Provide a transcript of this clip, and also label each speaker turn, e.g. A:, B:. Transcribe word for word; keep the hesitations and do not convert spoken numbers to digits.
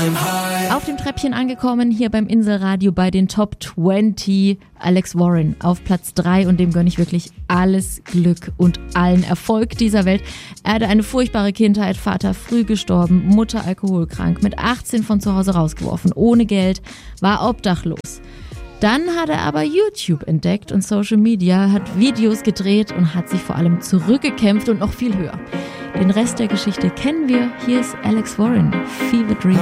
A: Auf dem Treppchen angekommen, hier beim Inselradio bei den Top zwanzig, Alex Warren auf Platz drei und dem gönne ich wirklich alles Glück und allen Erfolg dieser Welt. Er hatte eine furchtbare Kindheit, Vater früh gestorben, Mutter alkoholkrank, mit achtzehn von zu Hause rausgeworfen, ohne Geld, war obdachlos. Dann hat er aber YouTube entdeckt und Social Media, hat Videos gedreht und hat sich vor allem zurückgekämpft und noch viel höher. Den Rest der Geschichte kennen wir. Hier ist Alex Warren, Fever Dream.